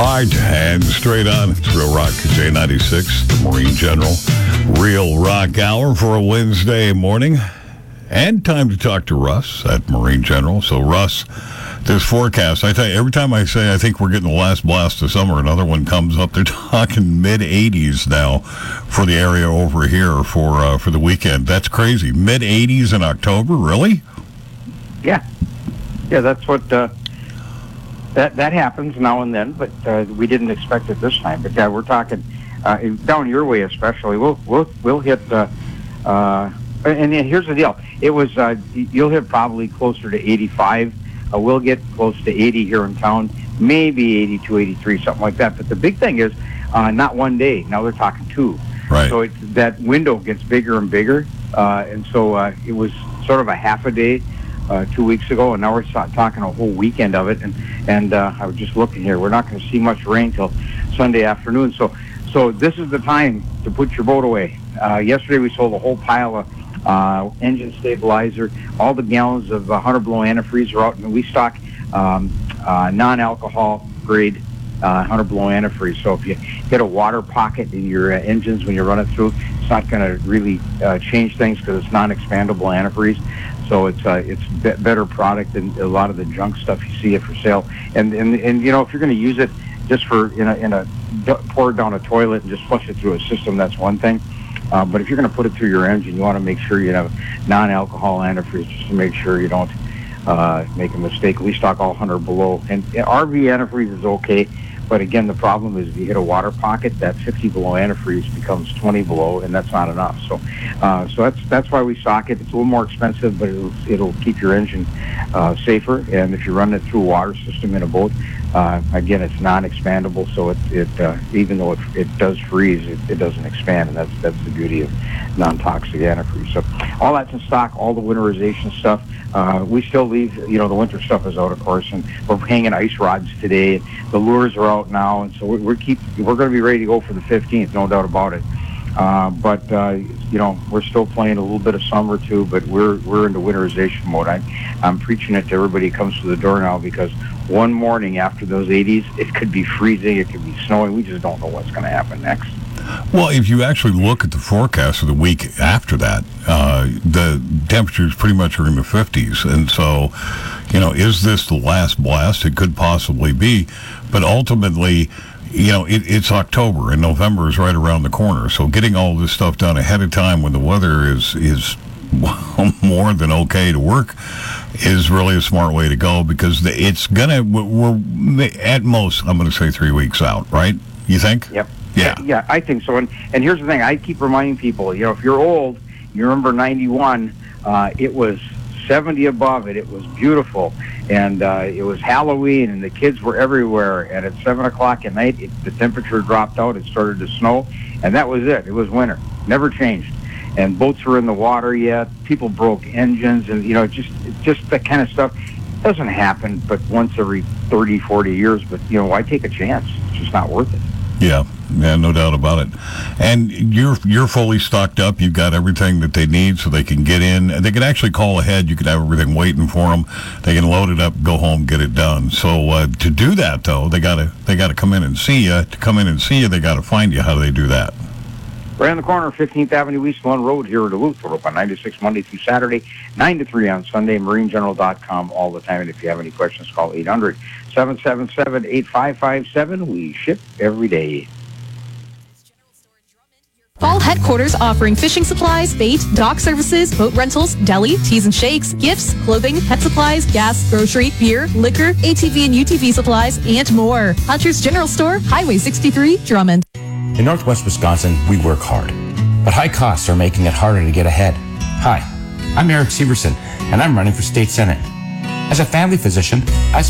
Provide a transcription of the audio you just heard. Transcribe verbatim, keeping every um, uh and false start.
Hard and straight on. It's Real Rock J ninety-six, the Marine General. Real Rock Hour for a Wednesday morning. And time to talk to Russ at Marine General. So, Russ, this forecast, I tell you, every time I say I think we're getting the last blast of summer, another one comes up. They're talking mid eighties now for the area over here for uh, for the weekend. That's crazy. mid eighties in October? Really? Yeah. Yeah, that's what... Uh, that that happens now and then, but uh, we didn't expect it this time. But, yeah, we're talking... Uh, down your way especially, we'll, we'll, we'll hit... Uh, uh, and, and here's the deal. It was... Uh, you'll hit probably closer to eighty-five. Uh, we'll get close to eighty here in town, maybe eighty-two, eighty-three, something like that. But the big thing is, uh, not one day. Now they're talking two. Right. So it's, that window gets bigger and bigger. Uh, and so uh, it was sort of a half a day uh, two weeks ago, and now we're talking a whole weekend of it. And, and uh, I was just looking here. We're not going to see much rain till Sunday afternoon. So, so this is the time to put your boat away. Uh, yesterday we sold a whole pile of Uh, engine stabilizer. All the gallons of uh, one hundred below antifreeze are out, and we stock um, uh, non-alcohol grade uh, one hundred below antifreeze. So if you hit a water pocket in your uh, engines when you run it through, it's not going to really uh, change things because it's non-expandable antifreeze. So it's uh, it's be- better product than a lot of the junk stuff you see it for sale. And and and you know, if you're going to use it just for in a in a pour it down a toilet and just flush it through a system, that's one thing. Uh, but if you're going to put it through your engine, you want to make sure you have non-alcohol antifreeze just to make sure you don't uh, make a mistake. We stock all one hundred below. And R V antifreeze is okay, but again, the problem is if you hit a water pocket, that fifty below antifreeze becomes twenty below, and that's not enough. So uh, so that's that's why we stock it. It's a little more expensive, but it'll, it'll keep your engine uh, safer. And if you run it through a water system in a boat, Uh, again, it's non-expandable, so it, it uh, even though it, it does freeze, it, it doesn't expand, and that's that's the beauty of non-toxic antifreeze. So all that's in stock, all the winterization stuff. Uh, we still leave, you know, the winter stuff is out, of course, and we're hanging ice rods today. The lures are out now, and so we're, we're keep we're going to be ready to go for the fifteenth, no doubt about it. Uh, but uh, you know, we're still playing a little bit of summer too, but we're we're into winterization mode. I, I'm preaching it to everybody who comes to the door now because one morning after those eighties, it could be freezing, it could be snowing. We just don't know what's going to happen next. Well, if you actually look at the forecast for the week after that, uh, the temperatures pretty much are in the fifties. And so, you know, is this the last blast? It could possibly be. But ultimately, you know, it, it's October, and November is right around the corner. So getting all this stuff done ahead of time when the weather is is more than okay to work is really a smart way to go, because it's gonna we're at most I'm gonna say three weeks out, right? You think? Yep. Yeah. Yeah, I think so. And and here's the thing: I keep reminding people, you know, if you're old, you remember ninety-one. Uh, it was seventy above it. It was beautiful, and uh, it was Halloween, and the kids were everywhere. And at seven o'clock at night, it, the temperature dropped out. It started to snow, and that was it. It was winter. Never changed. And boats were in the water yet. People broke engines, and you know, just just that kind of stuff doesn't happen, but once every thirty, forty years. But you know, why take a chance? It's just not worth it. Yeah, yeah, no doubt about it. And you're you're fully stocked up. You've got everything that they need, so they can get in. They can actually call ahead. You can have everything waiting for them. They can load it up, go home, get it done. So uh, to do that, though, they gotta they gotta come in and see you. To come in and see you, they gotta find you. How do they do that? Right on the corner of fifteenth Avenue East One Road here in Duluth. We're open ninety-six Monday through Saturday, nine to three on Sunday, marine general dot com all the time. And if you have any questions, call eight hundred, seven seven seven, eight five five seven. We ship every day. Fall headquarters offering fishing supplies, bait, dock services, boat rentals, deli, teas and shakes, gifts, clothing, pet supplies, gas, grocery, beer, liquor, A T V and U T V supplies, and more. Hunter's General Store, Highway sixty-three, Drummond. In Northwest Wisconsin, we work hard, but high costs are making it harder to get ahead. Hi, I'm Eric Severson, and I'm running for state senate. As a family physician, I